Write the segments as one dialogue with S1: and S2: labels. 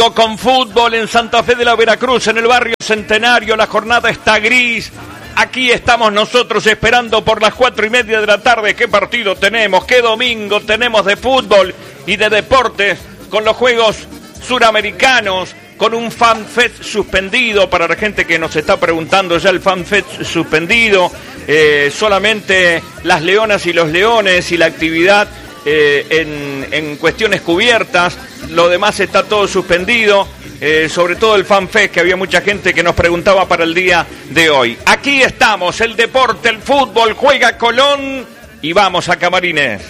S1: Con fútbol en Santa Fe de la Veracruz, en el barrio Centenario, la jornada está gris. Aquí estamos nosotros esperando por las 4:30 de la tarde. ¿Qué partido tenemos? ¿Qué domingo tenemos de fútbol y de deportes? Con los Juegos Suramericanos, con un FanFest suspendido, para la gente que nos está preguntando ya el FanFest suspendido, solamente las leonas y los leones y la actividad en cuestiones cubiertas, lo demás está todo suspendido, sobre todo el FanFest, que había mucha gente que nos preguntaba para el día de hoy. Aquí estamos, el deporte, el fútbol, juega Colón y vamos a Camarines.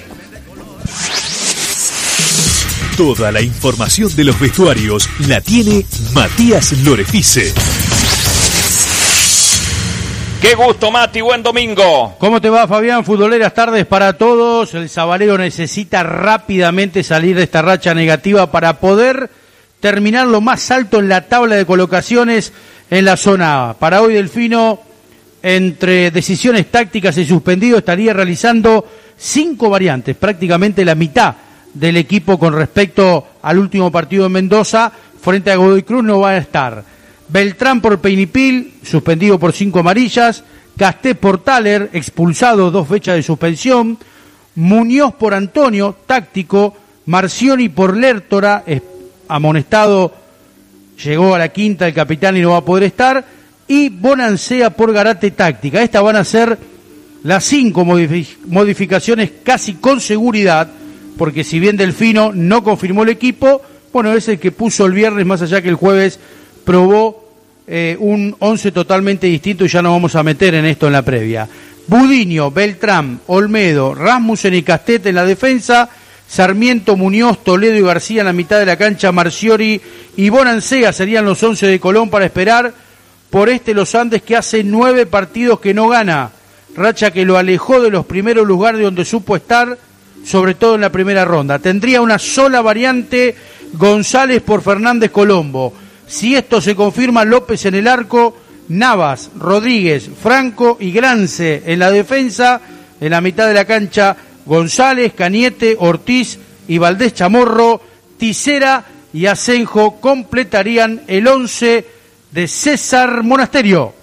S2: Toda la información de los vestuarios la tiene Matías Lorefice.
S1: Qué gusto, Mati, buen domingo.
S3: ¿Cómo te va, Fabián? Futboleras tardes para todos. El Sabalero necesita rápidamente salir de esta racha negativa para poder terminar lo más alto en la tabla de colocaciones en la zona A. Para hoy, Delfino, entre decisiones tácticas y suspendido, estaría realizando 5 variantes, prácticamente la mitad del equipo con respecto al último partido en Mendoza. Frente a Godoy Cruz no va a estar Beltrán por Peinipil, suspendido por 5 amarillas. Casté por Thaler, expulsado, 2 fechas de suspensión. Muñoz por Antonio, táctico. Marcioni por Lertora, amonestado, llegó a la quinta el capitán y no va a poder estar. Y Bonancea por Garate, táctica. Estas van a ser las 5 modificaciones casi con seguridad, porque si bien Delfino no confirmó el equipo, bueno, es el que puso el viernes, más allá que el jueves probó un 11 totalmente distinto, y ya nos vamos a meter en esto en la previa. Budiño, Beltrán, Olmedo, Rasmussen y Castet en la defensa, Sarmiento, Muñoz, Toledo y García en la mitad de la cancha, Marciori y Bonancea serían los 11 de Colón para esperar por Los Andes, que hace 9 partidos que no gana, racha que lo alejó de los primeros lugares donde supo estar, sobre todo en la primera ronda. Tendría una sola variante, González por Fernández Colombo. Si esto se confirma, López en el arco, Navas, Rodríguez, Franco y Grance en la defensa. En la mitad de la cancha, González, Cañete, Ortiz y Valdés Chamorro. Tisera y Asenjo completarían el 11 de César Monasterio.